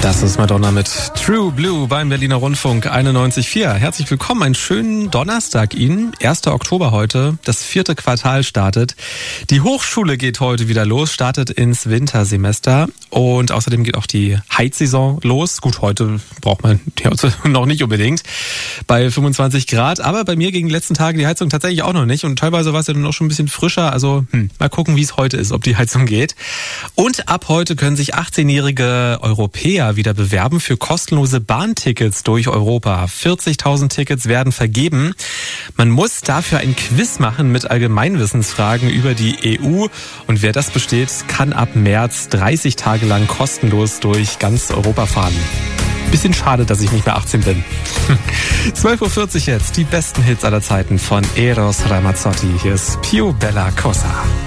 Das ist Madonna mit True Blue beim Berliner Rundfunk 91.4. Herzlich willkommen, einen schönen Donnerstag Ihnen. 1. Oktober heute, das 4. Quartal startet. Die Hochschule geht heute wieder los, startet ins Wintersemester und außerdem geht auch die Heizsaison los. Gut, heute braucht man die heute noch nicht unbedingt bei 25 Grad, aber bei mir gegen die letzten Tage die Heizung tatsächlich auch noch nicht und teilweise war es ja dann auch schon ein bisschen frischer. Also mal gucken, wie es heute ist, ob die Heizung geht. Und ab heute können sich 18-jährige Europäer wieder bewerben für kostenlose Bahntickets durch Europa. 40.000 Tickets werden vergeben. Man muss dafür ein Quiz machen mit Allgemeinwissensfragen über die EU. Und wer das besteht, kann ab März 30 Tage lang kostenlos durch ganz Europa fahren. Bisschen schade, dass ich nicht mehr 18 bin. 12.40 Uhr jetzt, die besten Hits aller Zeiten von Eros Ramazzotti. Hier ist Più Bella Cosa.